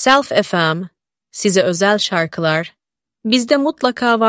Self FM, size özel şarkılar, bizde mutlaka var.